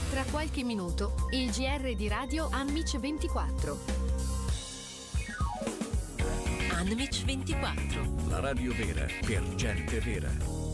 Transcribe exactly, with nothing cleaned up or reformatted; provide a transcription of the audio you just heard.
Tra qualche minuto, il G R di Radio Anmic ventiquattro. Anmic ventiquattro. La radio vera per gente vera.